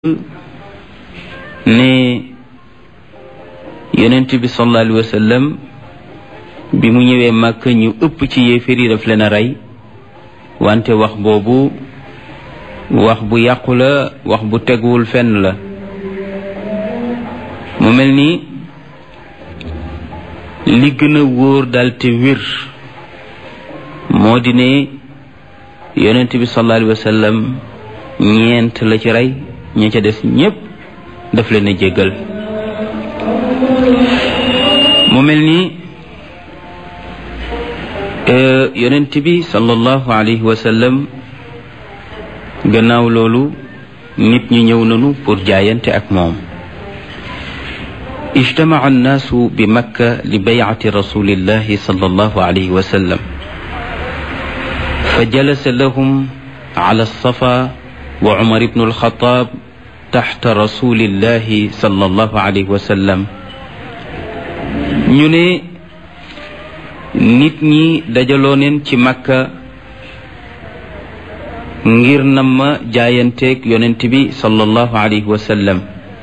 ne yonent bi sallallahu alayhi wa sallam bi mu ñëwee màkk ñu ëpp ci yéeféer yi daf leen a rey wante wax boobu wax bu yàqu la wax bu teguwul fenn la mu mel ni li gën a wóor daal te wér moo di ne yonent bi sallallahu alayhi wa sallam ñeent la ci rey ña ca des ñépp daf leen a jéggal mu mel ni yonent bi sallallahu alayhi wa sallam gannaaw loolu nit ñi ñëw nañu pour jaayante ak moom ijtamaca annaasu bi makka li baycati rasulillahi sallallahu alayhi wa sallam fa jalasa lahum ala alsafa wa umar ibnu alxataab taxta rasulillahi sallallahu alayhi wa sallam ñu ne nit ñi dajaloo neen ci makka ngir na ma jaayanteeg yonent bi sallallahu alayhi wa sallam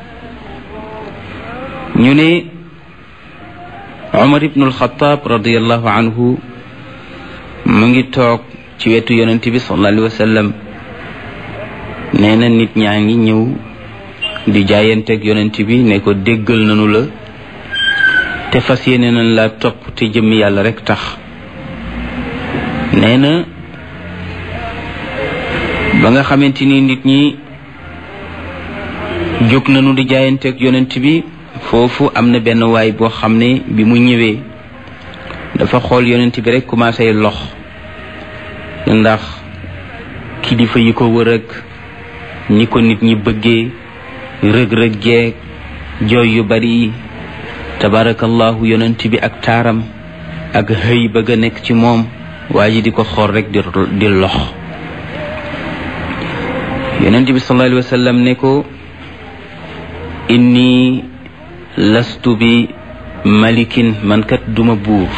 ñu ne umar ibnu alxataab radiallahu anhu mu ngi toog ci wetu yonent bi sallallahu alayhi wa sallam nee na nit ñaa ngi ñëw di jaayanteeg yonent bi ne ko déggal nanu la te fas yéene nañ la topp te jëmmi yàlla rek tax nee na ba nga xamante ni nit ñi jóg nañu di jaayanteeg yonent bi foofu am na benn waay boo xam ne bi mu ñëwee dafa xool yonent bi rek commencé lox ndax kilifa yi ko wër ak ñi ko nit ñi bëggee rëg-rëg jeeg jooy yu bari tabarakallahu yonent bi ak taaram ak xëy bëgg a nekk ci moom waa ji di ko xool rek di lox yonent bi sallallahu alayhi wa sallam ne ko inni lastu bi malikin man kat duma buur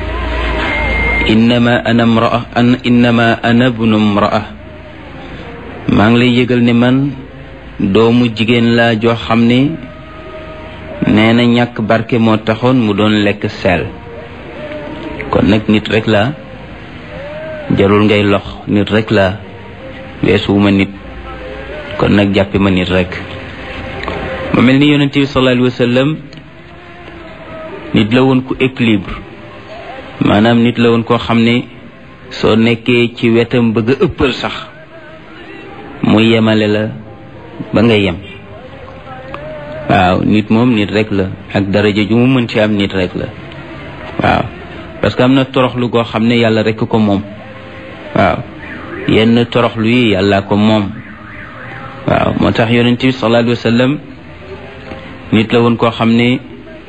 innama ana bnu imraa maa ngi lay yëgal ne man doomu jigéen laa joo xam ne nee na ñàkk barke moo taxoon mu doon lekk seel kon nag nit rek la jarul ngay lox nit rek la weesuwuma nit kon nag jàppe ma nit rek ma mel ni yonent bi sallallahu alayhi wa sallam nit la woon ku équilibre maanaam nit la woon koo xam ne soo nekkee ci wetam bëgg a ëppal sax mu yemale la ba nga yem waaw nit moom nit rek la ak daraja ju mu mën ci am nit rek la waaw parce que am na toroxlu goo xam ne yàlla rek ko moom waaw yenn toroxlu yi yàlla ko moom waaw moo tax yonent bi sallallahu alayhi wa sallam nit la woon koo xam ne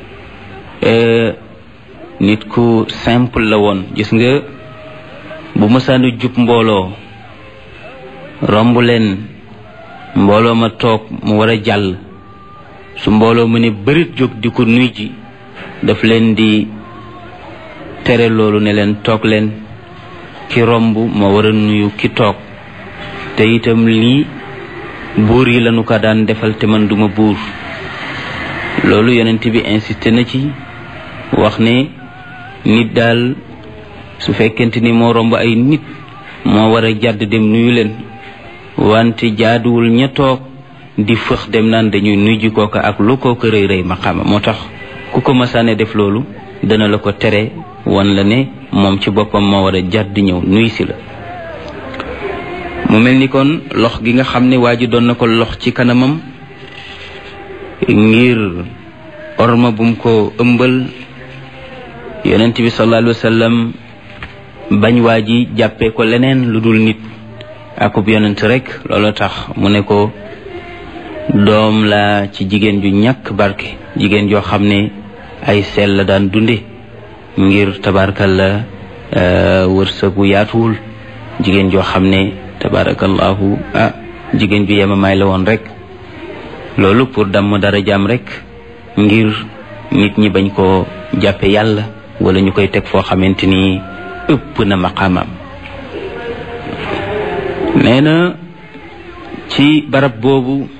nit ku simple la woon gis nga bu mësaanu jub mbooloo romb leen mbooloo ma toog mu war a jàll su mbooloo ma ne bërit jóg di ko nuy ji daf leen di tere loolu ne leen toog leen ki romb moo war a nuyu ki toog te itam lii buur yi lañu ko daan defal te man duma buur loolu yonent bi insisté na ci wax ne nit daal su fekkente ni moo romb ay nit moo war a jàdd dem nuyu leen wante jaaduwul ña toog di fëx dem naan dañuy nuy ji kooka ak lu kooka rëy rëy maqaama moo tax ku ko masaane def loolu dana la ko tere wan la ne moom ci boppam moo war a jàdd ñëw nuy si la mu mel ni kon lox gi nga xam ne waa ji doon na ko lox ci kanamam ngir orma bum ko ëmbal yonent bi sallallahu alayhi wa sallam bañ waa ji jàppee ko leneen lu dul nit akub yonent rek loolu tax mu ne ko doom la ci jigéen ju ñàkk barke jigéen joo xam ne ay seel la daan dunde ngir tabarakalla wërsëgu yaatuwul jigéen joo xam ne tabarakallahu jigéen ju yemamaay la woon rek loolu pour damm dara jaam rek ngir nit ñi bañ koo jàppe yàlla wala ñu koy teg foo xamante ni ëpp na maqaamam nee na ci barab boobu